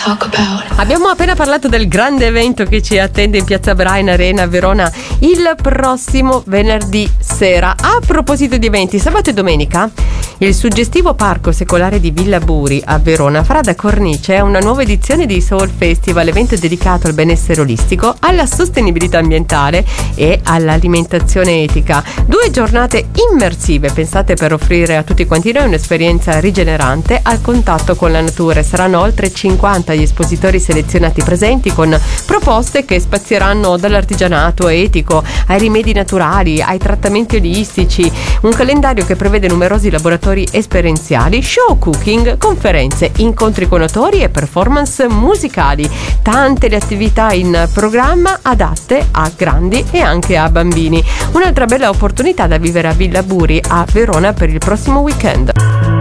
Abbiamo appena parlato del grande evento che ci attende in Piazza Brain Arena a Verona il prossimo venerdì sera. A proposito di eventi, sabato e domenica il suggestivo Parco Secolare di Villa Buri a Verona farà da cornice a una nuova edizione di Soul Festival, evento dedicato al benessere olistico, alla sostenibilità ambientale e all'alimentazione etica. 2 giornate immersive pensate per offrire a tutti quanti noi un'esperienza rigenerante al contatto con la natura. Saranno oltre 50 gli espositori selezionati presenti, con proposte che spazieranno dall'artigianato etico ai rimedi naturali ai trattamenti olistici. Un calendario che prevede numerosi laboratori esperienziali, show cooking, conferenze, incontri con autori e performance musicali. Tante le attività in programma adatte a grandi e anche a bambini. Un'altra bella opportunità da vivere a Villa Buri a Verona per il prossimo weekend.